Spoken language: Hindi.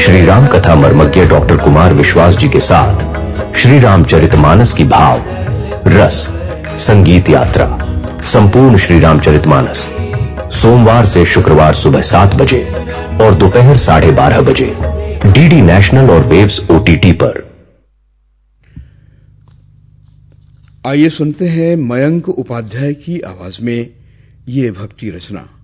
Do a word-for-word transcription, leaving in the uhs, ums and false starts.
श्री राम कथा मर्मज्ञ डॉक्टर कुमार विश्वास जी के साथ श्री रामचरितमानस की भाव रस संगीत यात्रा संपूर्ण श्री रामचरितमानस सोमवार से शुक्रवार सुबह सात बजे और दोपहर साढ़े बारह बजे डीडी नेशनल और वेव्स ओटीटी पर। आइए सुनते हैं मयंक उपाध्याय की आवाज में ये भक्ति रचना।